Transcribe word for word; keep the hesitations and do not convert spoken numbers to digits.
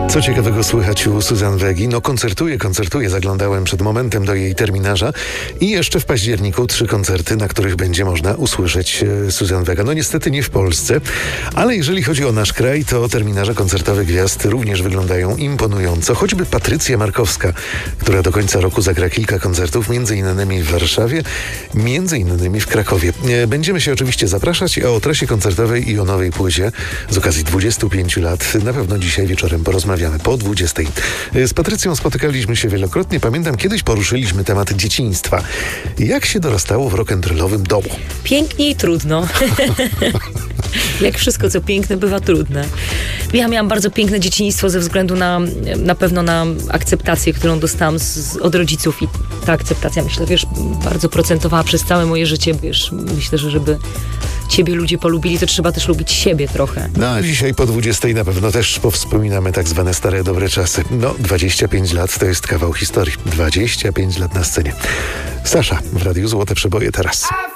Co ciekawego słychać u Suzanne Wegi? No koncertuje, koncertuje. Zaglądałem przed momentem do jej terminarza i jeszcze w październiku trzy koncerty, na których będzie można usłyszeć Suzanne Vega. No niestety nie w Polsce, ale jeżeli chodzi o nasz kraj, to terminarze koncertowe gwiazd również wyglądają imponująco. Choćby Patrycja Markowska, która do końca roku zagra kilka koncertów, między innymi w Warszawie, między innymi w Krakowie. Będziemy się oczywiście zapraszać, a o trasie koncertowej i o nowej płycie z okazji dwudziestu pięciu lat na pewno dzisiaj wieczorem porozmawiamy. Po dwudziestej. Z Patrycją spotykaliśmy się wielokrotnie. Pamiętam, kiedyś poruszyliśmy temat dzieciństwa. Jak się dorastało w rock'n'rollowym domu? Pięknie i trudno. Jak wszystko, co piękne, bywa trudne. Ja miałam bardzo piękne dzieciństwo ze względu na, na pewno na akceptację, którą dostałam z, od rodziców i ta akceptacja, myślę, wiesz, bardzo procentowała przez całe moje życie, wiesz, myślę, że żeby ciebie ludzie polubili, to trzeba też lubić siebie trochę. No a dzisiaj po dwudziestej na pewno też powspominamy tak zwane stare, dobre czasy. No, dwadzieścia pięć lat to jest kawał historii. dwadzieścia pięć lat na scenie. Sasza w Radiu Złote Przeboje teraz.